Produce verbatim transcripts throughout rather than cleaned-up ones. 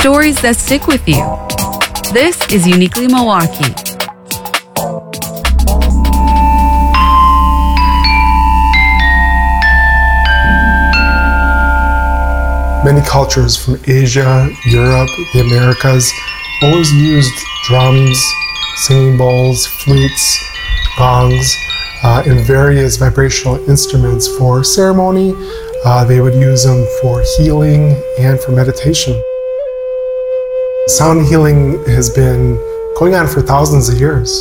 stories that stick with you. This is Uniquely Milwaukee. Many cultures from Asia, Europe, the Americas always used drums, singing bowls, flutes, gongs, uh, and various vibrational instruments for ceremony. Uh, they would use them for healing and for meditation. Sound healing has been going on for thousands of years.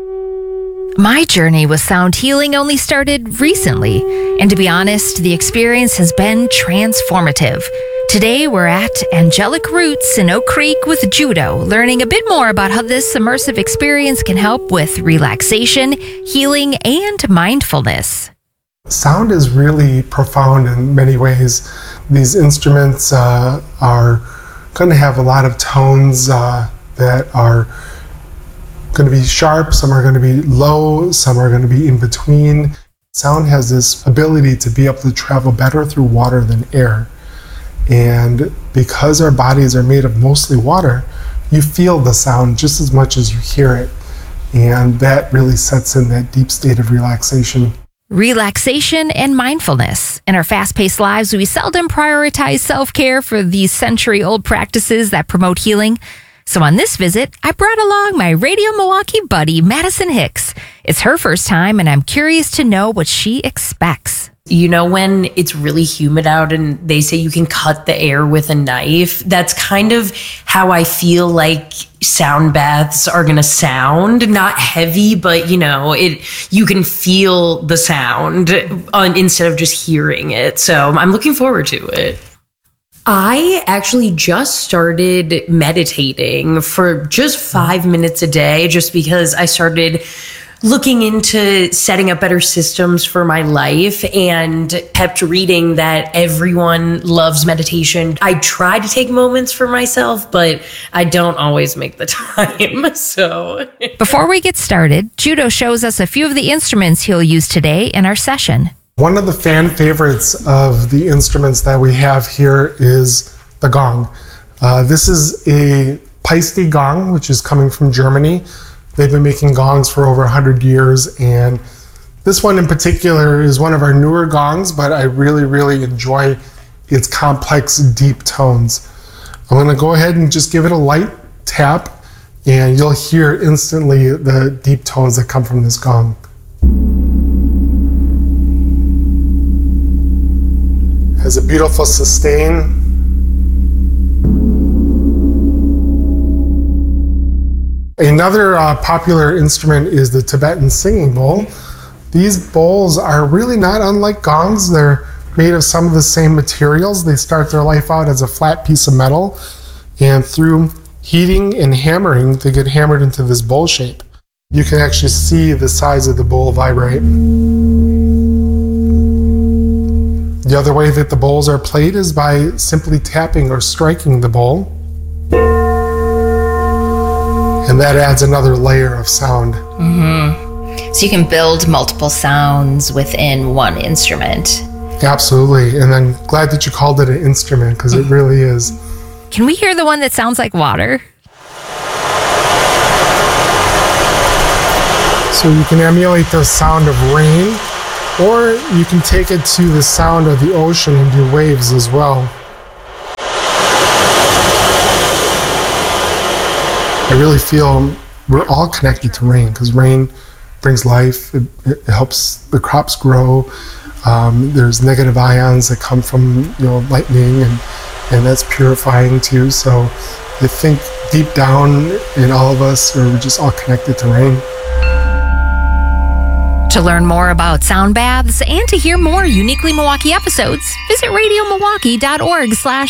My journey with sound healing only started recently, and to be honest, the experience has been transformative. Today, we're at Angelic Roots in Oak Creek with Judo, learning a bit more about how this immersive experience can help with relaxation, healing, and mindfulness. Sound is really profound in many ways. These instruments uh, are going to have a lot of tones uh, that are going to be sharp, some are going to be low, some are going to be in between. Sound has this ability to be able to travel better through water than air. And because our bodies are made of mostly water, you feel the sound just as much as you hear it. And that really sets in that deep state of relaxation. Relaxation and mindfulness. In our fast-paced lives, we seldom prioritize self-care for these century-old practices that promote healing. So on this visit, I brought along my Radio Milwaukee buddy, Madison Hicks. It's her first time, and I'm curious to know what she expects. You know, when it's really humid out and they say you can cut the air with a knife, that's kind of how I feel like sound baths are going to sound. Not heavy, but, you know, it you can feel the sound on, instead of just hearing it. So I'm looking forward to it. I actually just started meditating for just five minutes a day, just because I started looking into setting up better systems for my life and kept reading that everyone loves meditation. I try to take moments for myself, but I don't always make the time. So before we get started, Judo shows us a few of the instruments he'll use today in our session. One of the fan favorites of the instruments that we have here is the gong. Uh, this is a Paiste gong, which is coming from Germany. They've been making gongs for over one hundred years, and this one in particular is one of our newer gongs, but I really, really enjoy its complex, deep tones. I'm going to go ahead and just give it a light tap, and you'll hear instantly the deep tones that come from this gong. Has a beautiful sustain. Another uh, popular instrument is the Tibetan singing bowl. These bowls are really not unlike gongs. They're made of some of the same materials. They start their life out as a flat piece of metal, and through heating and hammering, they get hammered into this bowl shape. You can actually see the size of the bowl vibrate. The other way that the bowls are played is by simply tapping or striking the bowl. And that adds another layer of sound. Mm-hmm. So you can build multiple sounds within one instrument. Absolutely. And I'm glad that you called it an instrument, because it really is. Can we hear the one that sounds like water? So you can emulate the sound of rain, or you can take it to the sound of the ocean and do waves as well. I really feel we're all connected to rain, because rain brings life, it, it helps the crops grow. Um, there's negative ions that come from, you know, lightning, and, and that's purifying too. So I think deep down in all of us, we're just all connected to rain. To learn more about sound baths and to hear more Uniquely Milwaukee episodes, visit radio milwaukee dot org slash